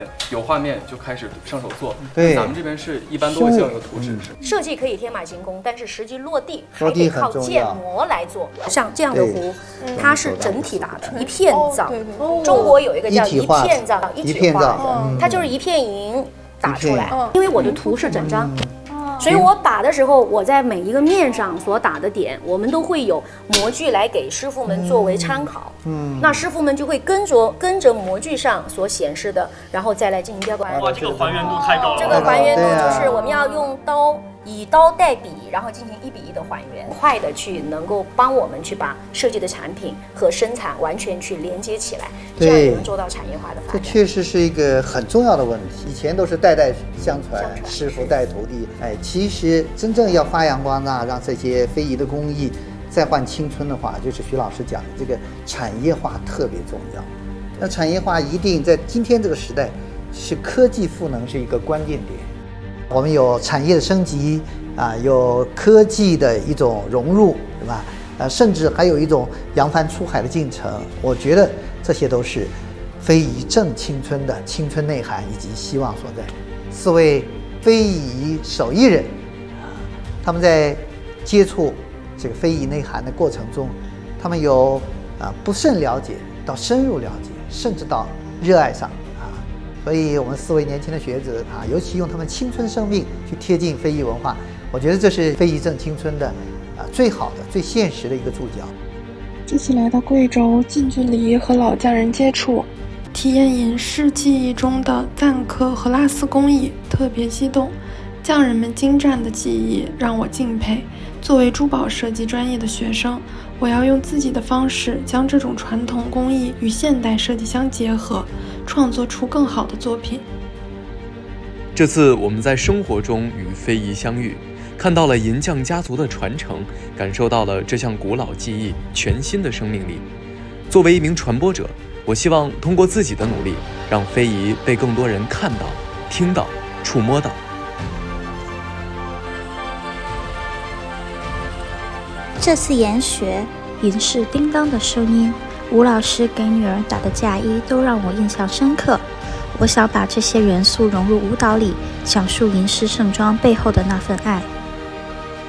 有画面就开始上手做。 对， 咱们这边是一般都会需要一个图纸。 设计可以天马行空，但是实际落地还得靠建模来做。像这样的壶，它是整体打的，一片造。中国有一个叫一片造、一体化，它就是一片银打出来。因为我的图是整张。所以我打的时候，我在每一个面上所打的点，我们都会有模具来给师傅们作为参考。那师傅们就会跟着模具上所显示的，然后再来进行雕刻。 哇，这个还原度太高了。 这个还原度就是我们要用刀。以刀代笔，然后进行1比1的还原，快的去能够帮我们去把设计的产品和生产完全去连接起来，这样也能做到产业化的发展。 这确实是一个很重要的问题。以前都是代代相传，师傅带徒弟。其实真正要发扬光大，让这些非遗的工艺再焕青春的话，就是徐老师讲的这个产业化特别重要。那产业化一定在今天这个时代，是科技赋能是一个关键点。我们有产业的升级有科技的一种融入，对吧？甚至还有一种扬帆出海的进程。我觉得这些都是非遗正青春的青春内涵以及希望所在。4位非遗手艺人他们在接触这个非遗内涵的过程中，他们由不甚了解到深入了解，甚至到热爱上。所以我们4位年轻的学子尤其用他们青春生命去贴近非遗文化，我觉得这是非遗正青春的最好的、最现实的一个注脚。 这次来到贵州，近距离和老匠人接触，体验影视技艺中的赞刻和拉丝工艺，特别激动。匠人们精湛的技艺让我敬佩。作为珠宝设计专业的学生，我要用自己的方式将这种传统工艺与现代设计相结合，创作出更好的作品。 这次我们在生活中与非遗相遇，看到了银匠家族的传承，感受到了这项古老技艺全新的生命力。作为一名传播者，我希望通过自己的努力，让非遗被更多人看到、听到、触摸到。 这次研学，银饰叮当的声音，吴老师给女儿打的嫁衣都让我印象深刻。我想把这些元素融入舞蹈里，讲述银饰盛装背后的那份爱。